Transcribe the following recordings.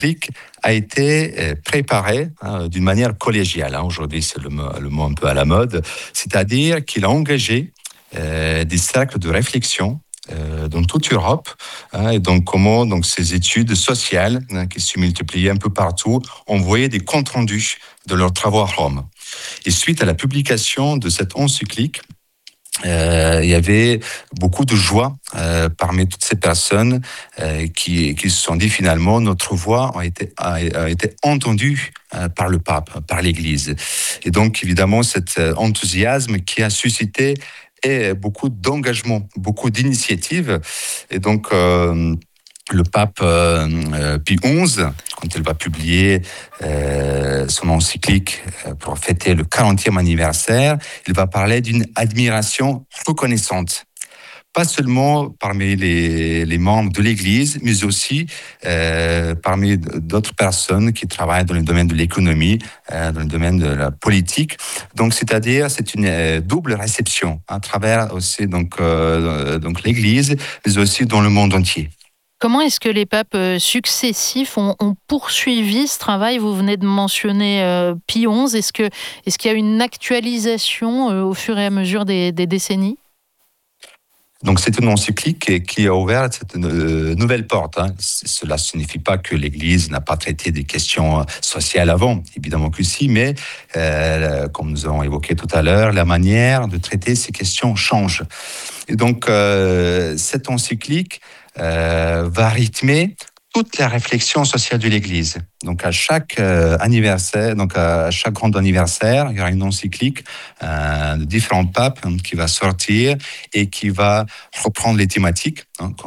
a été préparé d'une manière collégiale. Aujourd'hui, c'est le mot un peu à la mode. C'est-à-dire qu'il a engagé des cercles de réflexion dans toute Europe, et donc comment ces études sociales qui se multipliaient un peu partout envoyaient des comptes rendus de leurs travaux à Rome. Et suite à la publication de cette encyclique, il y avait beaucoup de joie parmi toutes ces personnes qui se sont dit finalement notre voix a été entendue par le pape, par l'Église. Et donc évidemment cet enthousiasme qui a suscité beaucoup d'engagement, beaucoup d'initiatives. Et donc le pape Pie XI, quand il va publier son encyclique pour fêter le 40e anniversaire, il va parler d'une admiration reconnaissante. Pas seulement parmi les membres de l'Église, mais aussi parmi d'autres personnes qui travaillent dans le domaine de l'économie, dans le domaine de la politique. Donc, c'est-à-dire, c'est une double réception à travers aussi donc l'Église, mais aussi dans le monde entier. Comment est-ce que les papes successifs ont poursuivi ce travail? Vous venez de mentionner Pie XI. Est-ce qu'il y a une actualisation au fur et à mesure des décennies? Donc, c'est une encyclique qui a ouvert cette nouvelle porte. Cela ne signifie pas que l'Église n'a pas traité des questions sociales avant, évidemment que si, mais comme nous avons évoqué tout à l'heure, la manière de traiter ces questions change. Et donc, cette encyclique va rythmer toute la réflexion sociale de l'Église. Donc à chaque anniversaire, donc à chaque grand anniversaire, il y aura une encyclique de différents papes qui va sortir et qui va reprendre les thématiques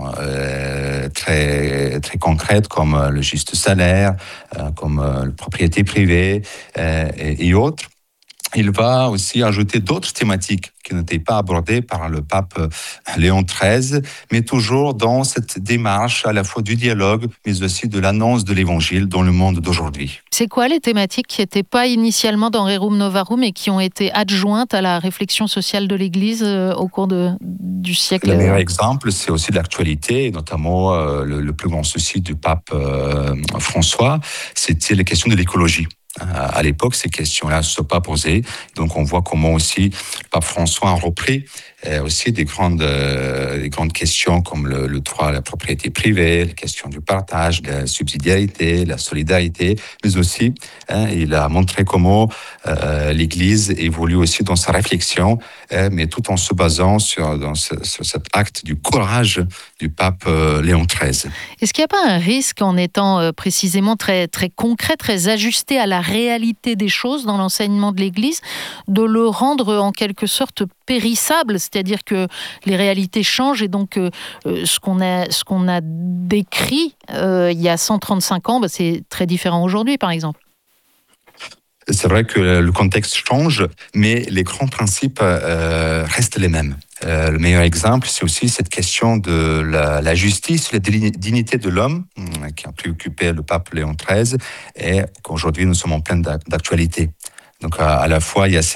très très concrètes comme le juste salaire, comme la propriété privée et autres. Il va aussi ajouter d'autres thématiques qui n'étaient pas abordées par le pape Léon XIII, mais toujours dans cette démarche à la fois du dialogue, mais aussi de l'annonce de l'Évangile dans le monde d'aujourd'hui. C'est quoi les thématiques qui n'étaient pas initialement dans Rerum Novarum et qui ont été adjointes à la réflexion sociale de l'Église au cours du siècle? Le meilleur exemple, c'est aussi l'actualité, notamment le plus grand souci du pape François, c'était la question de l'écologie. À l'époque, ces questions-là ne se sont pas posées. Donc, on voit comment aussi le pape François a repris aussi des grandes questions comme le droit à la propriété privée, la question du partage, de la subsidiarité, la solidarité, mais aussi il a montré comment l'Église évolue aussi dans sa réflexion, mais tout en se basant sur cet acte du courage du pape Léon XIII. Est-ce qu'il n'y a pas un risque en étant précisément très, très concret, très ajusté à la réalité des choses dans l'enseignement de l'Église, de le rendre en quelque sorte périssable, c'est-à-dire que les réalités changent et donc ce qu'on a décrit il y a 135 ans, c'est très différent aujourd'hui, par exemple. C'est vrai que le contexte change, mais les grands principes restent les mêmes. Le meilleur exemple, c'est aussi cette question de la justice, la dignité de l'homme, qui a préoccupé le pape Léon XIII, et qu'aujourd'hui nous sommes en pleine d'actualité. Donc à la fois, il y a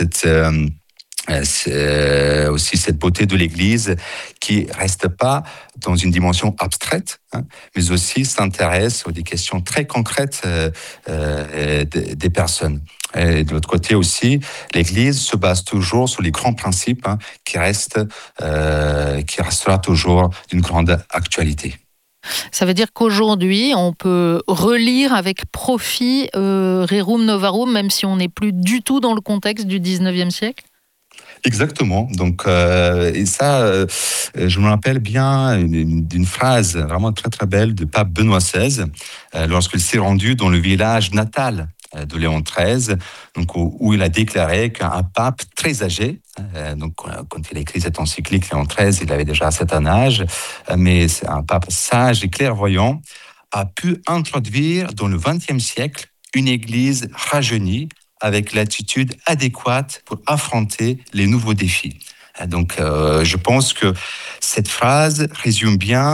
aussi cette beauté de l'Église qui reste pas dans une dimension abstraite, mais aussi s'intéresse aux des questions très concrètes des personnes. Et de l'autre côté aussi, l'Église se base toujours sur les grands principes qui restera toujours d'une grande actualité. Ça veut dire qu'aujourd'hui, on peut relire avec profit Rerum Novarum, même si on n'est plus du tout dans le contexte du 19e siècle? Exactement. Donc, et ça, je me rappelle bien d'une phrase vraiment très très belle du pape Benoît XVI, lorsqu'il s'est rendu dans le village natal de Léon XIII, donc où il a déclaré qu'un pape très âgé, donc quand il a écrit cette encyclique Léon XIII, il avait déjà un certain âge, mais c'est un pape sage et clairvoyant, a pu introduire dans le XXe siècle une église rajeunie, avec l'attitude adéquate pour affronter les nouveaux défis. Donc, je pense que cette phrase résume bien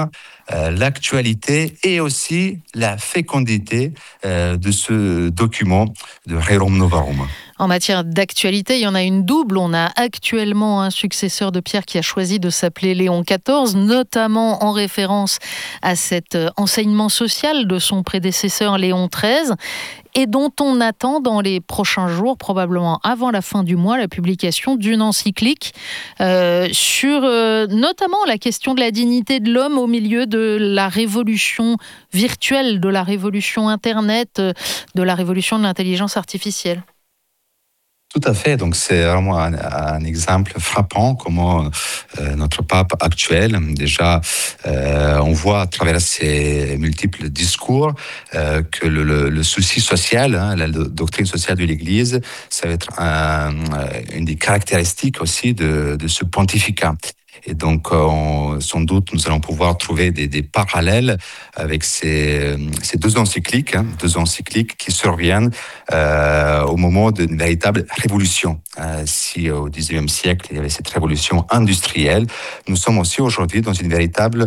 l'actualité et aussi la fécondité de ce document de Rerum Novarum. En matière d'actualité, il y en a une double. On a actuellement un successeur de Pierre qui a choisi de s'appeler Léon XIV, notamment en référence à cet enseignement social de son prédécesseur Léon XIII, et dont on attend dans les prochains jours, probablement avant la fin du mois, la publication d'une encyclique sur notamment la question de la dignité de l'homme au milieu de la révolution virtuelle, de la révolution Internet, de la révolution de l'intelligence artificielle. Tout à fait. Donc, c'est vraiment un exemple frappant comment notre pape actuel, déjà, on voit à travers ses multiples discours que le souci social, la doctrine sociale de l'Église, ça va être une des caractéristiques aussi de ce pontificat. Et donc, sans doute, nous allons pouvoir trouver des parallèles avec ces deux encycliques qui surviennent au moment d'une véritable révolution. Si au XIXe siècle, il y avait cette révolution industrielle, nous sommes aussi aujourd'hui dans une véritable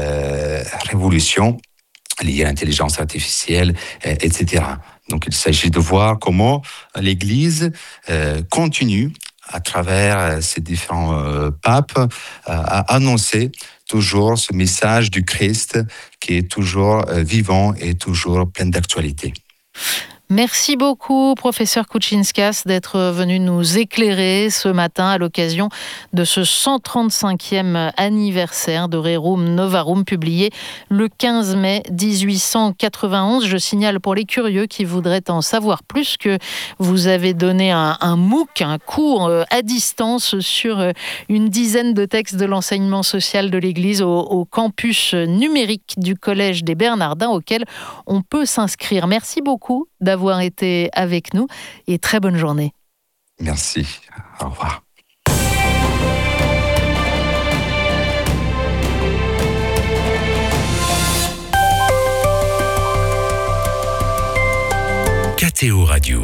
révolution liée à l'intelligence artificielle, etc. Donc, il s'agit de voir comment l'Église continue à travers ces différents papes, à annoncer toujours ce message du Christ qui est toujours vivant et toujours plein d'actualité. Merci beaucoup, professeur Kouchinskas, d'être venu nous éclairer ce matin à l'occasion de ce 135e anniversaire de Rerum Novarum, publié le 15 mai 1891. Je signale pour les curieux qui voudraient en savoir plus que vous avez donné un MOOC, un cours à distance sur une dizaine de textes de l'enseignement social de l'Église au campus numérique du Collège des Bernardins, auquel on peut s'inscrire. Merci beaucoup d'avoir été avec nous et très bonne journée. Merci. Au revoir. KTO Radio.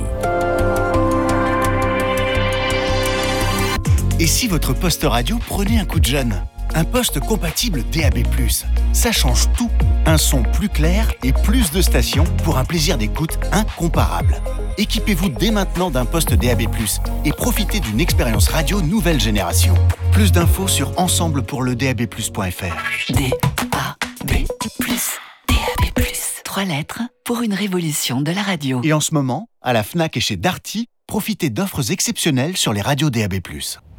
Et si votre poste radio prenait un coup de jeune ? Un poste compatible DAB+. Ça change tout. Un son plus clair et plus de stations pour un plaisir d'écoute incomparable. Équipez-vous dès maintenant d'un poste DAB+, et profitez d'une expérience radio nouvelle génération. Plus d'infos sur ensemblepourledab+.fr. DAB+. 3 lettres pour une révolution de la radio. Et en ce moment, à la Fnac et chez Darty, profitez d'offres exceptionnelles sur les radios DAB+.